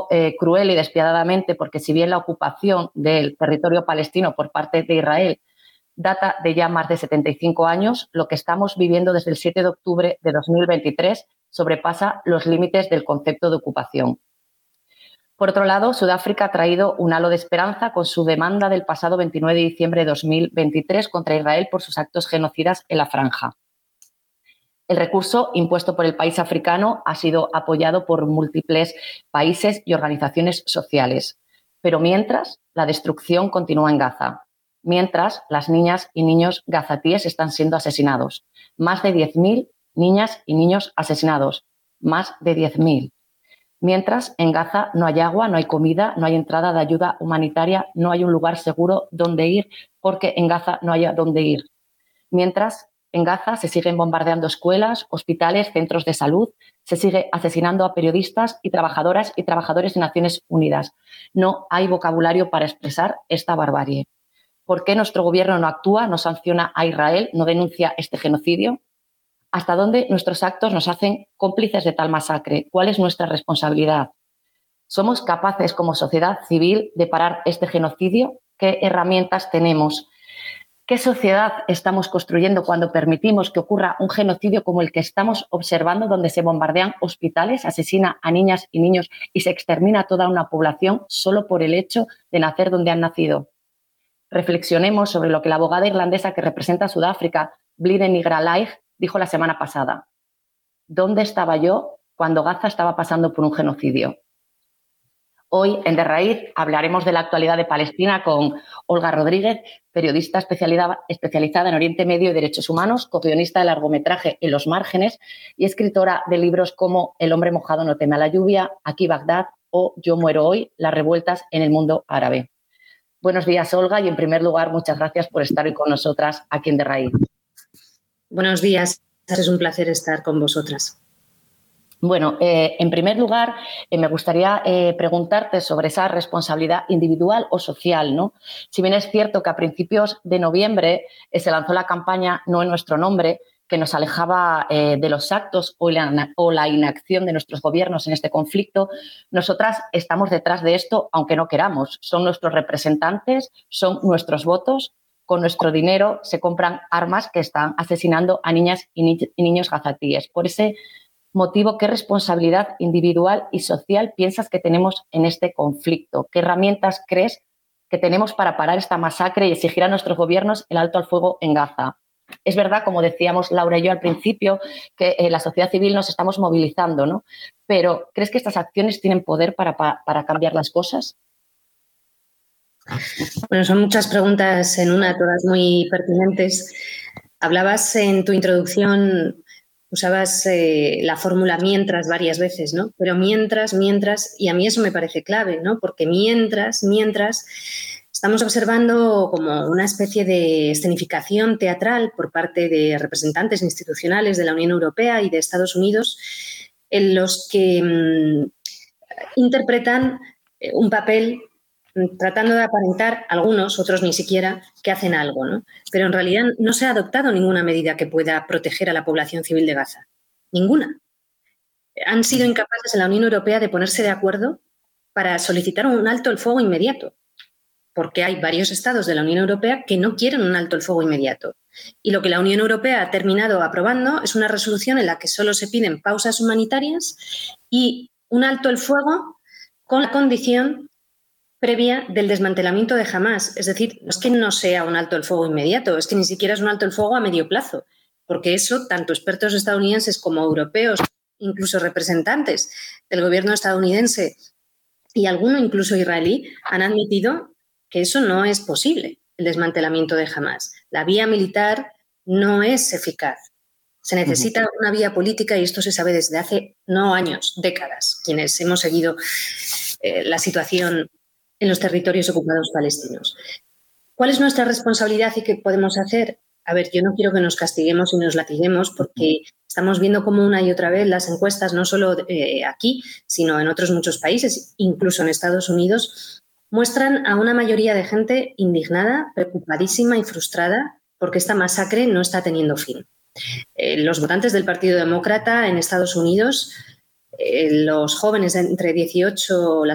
cruel y despiadadamente, porque si bien la ocupación del territorio palestino por parte de Israel data de ya más de 75 años, lo que estamos viviendo desde el 7 de octubre de 2023 sobrepasa los límites del concepto de ocupación. Por otro lado, Sudáfrica ha traído un halo de esperanza con su demanda del pasado 29 de diciembre de 2023 contra Israel por sus actos genocidas en la franja. El recurso impuesto por el país africano ha sido apoyado por múltiples países y organizaciones sociales. Pero mientras, la destrucción continúa en Gaza. Mientras, las niñas y niños gazatíes están siendo asesinados. Más de 10.000 niñas y niños asesinados. Más de 10.000. Mientras, en Gaza no hay agua, no hay comida, no hay entrada de ayuda humanitaria, no hay un lugar seguro donde ir, porque en Gaza no hay a dónde ir. Mientras, en Gaza se siguen bombardeando escuelas, hospitales, centros de salud, se sigue asesinando a periodistas y trabajadoras y trabajadores de Naciones Unidas. No hay vocabulario para expresar esta barbarie. ¿Por qué nuestro gobierno no actúa, no sanciona a Israel, no denuncia este genocidio? ¿Hasta dónde nuestros actos nos hacen cómplices de tal masacre? ¿Cuál es nuestra responsabilidad? ¿Somos capaces como sociedad civil de parar este genocidio? ¿Qué herramientas tenemos? ¿Qué sociedad estamos construyendo cuando permitimos que ocurra un genocidio como el que estamos observando, donde se bombardean hospitales, asesina a niñas y niños y se extermina a toda una población solo por el hecho de nacer donde han nacido? Reflexionemos sobre lo que la abogada irlandesa que representa a Sudáfrica, Bliden Igralaig, dijo la semana pasada. ¿Dónde estaba yo cuando Gaza estaba pasando por un genocidio? Hoy, en De Raíz, hablaremos de la actualidad de Palestina con Olga Rodríguez, periodista especializada en Oriente Medio y Derechos Humanos, co-guionista de largometraje En los márgenes y escritora de libros como El hombre mojado no teme a la lluvia, Aquí Bagdad o Yo muero hoy, las revueltas en el mundo árabe. Buenos días, Olga, y en primer lugar, muchas gracias por estar hoy con nosotras aquí en De Raíz. Buenos días, es un placer estar con vosotras. Bueno, en primer lugar, me gustaría preguntarte sobre esa responsabilidad individual o social, ¿no? Si bien es cierto que a principios de noviembre se lanzó la campaña No en nuestro nombre, que nos alejaba de los actos o la inacción de nuestros gobiernos en este conflicto, nosotras estamos detrás de esto, aunque no queramos. Son nuestros representantes, son nuestros votos. Con nuestro dinero se compran armas que están asesinando a niñas y niños gazatíes. Por ese motivo, ¿qué responsabilidad individual y social piensas que tenemos en este conflicto? ¿Qué herramientas crees que tenemos para parar esta masacre y exigir a nuestros gobiernos el alto al fuego en Gaza? Es verdad, como decíamos Laura y yo al principio, que la sociedad civil nos estamos movilizando, ¿no? Pero ¿crees que estas acciones tienen poder para cambiar las cosas? Bueno, son muchas preguntas en una, todas muy pertinentes. Hablabas en tu introducción, usabas la fórmula mientras varias veces, ¿no? Pero mientras, y a mí eso me parece clave, ¿no? Porque mientras, estamos observando como una especie de escenificación teatral por parte de representantes institucionales de la Unión Europea y de Estados Unidos en los que interpretan un papel tratando de aparentar, algunos, otros ni siquiera, que hacen algo, ¿no? Pero en realidad no se ha adoptado ninguna medida que pueda proteger a la población civil de Gaza. Ninguna. Han sido incapaces en la Unión Europea de ponerse de acuerdo para solicitar un alto el fuego inmediato, porque hay varios estados de la Unión Europea que no quieren un alto el fuego inmediato. Y lo que la Unión Europea ha terminado aprobando es una resolución en la que solo se piden pausas humanitarias y un alto el fuego con la condición previa del desmantelamiento de Hamás. Es decir, no es que no sea un alto el fuego inmediato, es que ni siquiera es un alto el fuego a medio plazo, porque eso tanto expertos estadounidenses como europeos, incluso representantes del gobierno estadounidense y alguno incluso israelí, han admitido que eso no es posible, el desmantelamiento de Hamás. La vía militar no es eficaz. Se necesita una vía política y esto se sabe desde hace no años, décadas, quienes hemos seguido la situación en los territorios ocupados palestinos. ¿Cuál es nuestra responsabilidad y qué podemos hacer? A ver, yo no quiero que nos castiguemos y nos latiguemos porque estamos viendo cómo una y otra vez las encuestas, no solo aquí, sino en otros muchos países, incluso en Estados Unidos, muestran a una mayoría de gente indignada, preocupadísima y frustrada porque esta masacre no está teniendo fin. Los votantes del Partido Demócrata en Estados Unidos, los jóvenes de entre 18,